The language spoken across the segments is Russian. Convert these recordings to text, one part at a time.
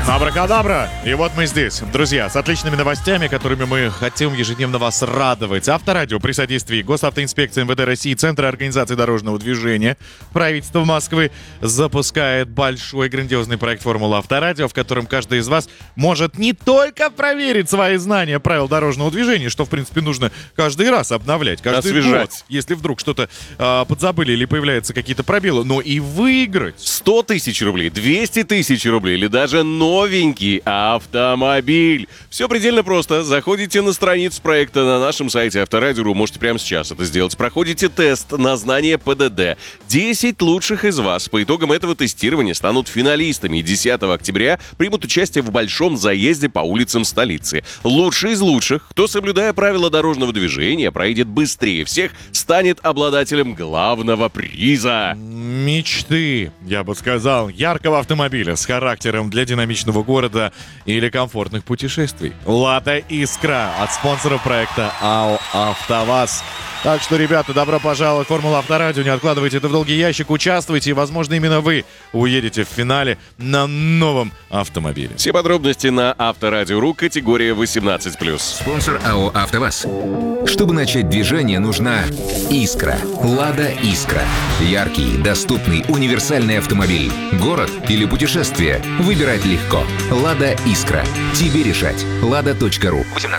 Абракадабра! И вот мы здесь, друзья, с отличными новостями, которыми мы хотим ежедневно вас радовать. Авторадио при содействии Госавтоинспекции МВД России, Центра организации дорожного движения, правительство Москвы запускает большой грандиозный проект «Формула Авторадио», в котором каждый из вас может не только проверить свои знания правил дорожного движения, что, в принципе, нужно каждый раз обновлять, каждый год, если вдруг что-то подзабыли или появляются какие-то пробелы, но и выиграть 100 тысяч рублей, 200 тысяч рублей или даже новенький автомобиль. Все предельно просто. Заходите на страницу проекта на нашем сайте Авторадио.ру. Можете прямо сейчас это сделать. Проходите тест на знание ПДД. 10 лучших из вас по итогам этого тестирования станут финалистами. И 10 октября примут участие в большом заезде по улицам столицы. Лучший из лучших, кто, соблюдая правила дорожного движения, проедет быстрее всех, станет обладателем главного приза. Мечты, я бы сказал, яркого автомобиля с характером для динамичного города или комфортных путешествий. «Лада Искра» от спонсоров проекта АО «АвтоВАЗ». Так что, ребята, добро пожаловать в «Формулу Авторадио». Не откладывайте это в долгий ящик, участвуйте, и, возможно, именно вы уедете в финале на новом автомобиле. Все подробности на Авторадио.ру, категория 18+. Спонсор АО «АвтоВАЗ». Чтобы начать движение, нужна «Искра». «Лада Искра». Яркий, доступный, универсальный автомобиль. Город или путешествие. Выбирать легко. «Лада Искра». Тебе решать. Lada.ru. 18+.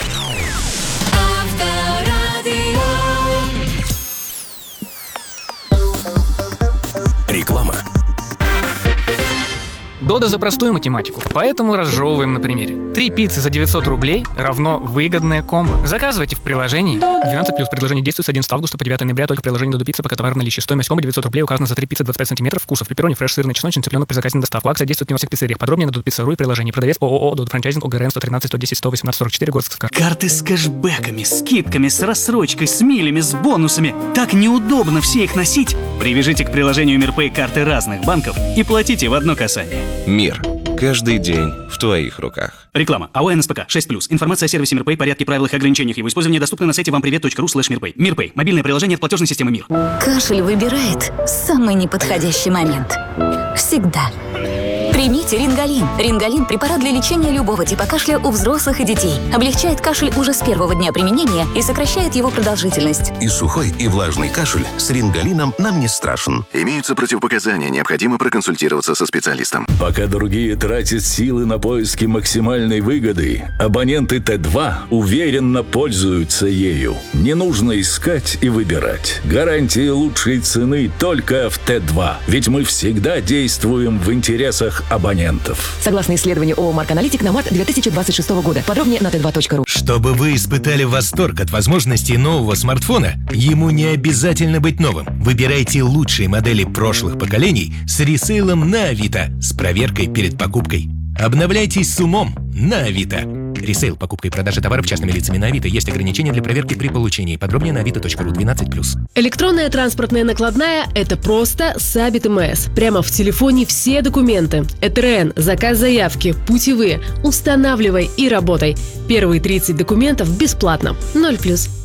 Реклама. Додо за простую математику, поэтому разжевываем на примере. 3 пиццы за 900 рублей равно выгодное комбо. Заказывайте в приложении. 12+. Предложение действует с 11 августа по 9 ноября только в приложении Додо Пицца, пока товар в наличии. Стоимость комбо 900 рублей указана за 3 пиццы 25 см вкусов. Пепперони, фреш, сырный, чесночный, цыпленок при заказе на доставку. Акция действует не во всех пиццериях. Подробнее на dodopizza.ru и приложении. Продавец ООО «Додо Франчайзинг», ОГРН 113 110 118 44, город Сыскар. Карты с кэшбэками, скидками, с рассрочкой, с милями, с бонусами. Так неудобно все их носить. Привяжите к приложению МирПэй карты разных банков и платите в одно касание. Мир. Каждый день в твоих руках. Реклама. АО НСПК 6+. Информация о сервисе МирПэй, порядке, правилах и ограничениях его использования доступна на сайте вампривет.ру/мирпэй. МирПэй. Мобильное приложение от платежной системы МИР. Кашель выбирает самый неподходящий момент. Всегда. Примите Рингалин. Рингалин – препарат для лечения любого типа кашля у взрослых и детей. Облегчает кашель уже с первого дня применения и сокращает его продолжительность. И сухой, и влажный кашель с Рингалином нам не страшен. Имеются противопоказания, необходимо проконсультироваться со специалистом. Пока другие тратят силы на поиски максимальной выгоды, абоненты Т2 уверенно пользуются ею. Не нужно искать и выбирать. Гарантия лучшей цены только в Т2. Ведь мы всегда действуем в интересах абонентов. Согласно исследованию ООО «Марк Аналитик» на март 2026 года. Подробнее на t2.ru. Чтобы вы испытали восторг от возможностей нового смартфона, ему не обязательно быть новым. Выбирайте лучшие модели прошлых поколений с ресейлом на Авито с проверкой перед покупкой. Обновляйтесь с умом на Авито. Ресейл, покупка и продажа товаров частными лицами на Авито. Есть ограничения для проверки при получении. Подробнее на avito.ru 12+. Электронная транспортная накладная – это просто Сабит МС. Прямо в телефоне все документы. ЭТРН, заказ заявки, путевые. Устанавливай и работай. Первые 30 документов бесплатно. 0+.